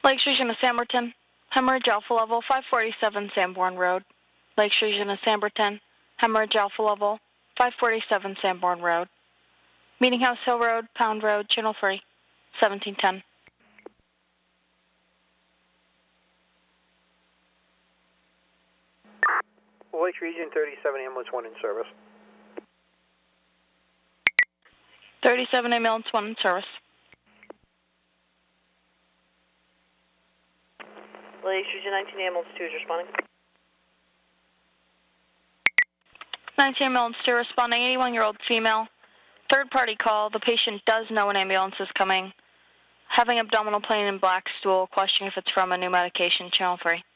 Lakes Region of Samberton, hemorrhage alpha level 547 Sanborn Road. Lakes Region of Samberton, hemorrhage alpha level 547 Sanborn Road. Meeting House Hill Road, Pound Road, Channel 3, 1710. Lakes Region 37 ambulance 1 in service. 37 ambulance 1 in service. Lakes Region 19 ambulance 2 is responding. 19 ambulance 2 responding, 81-year-old female. Third party call, the patient does know an ambulance is coming. Having abdominal pain and black stool, questioning if it's from a new medication, Channel 3.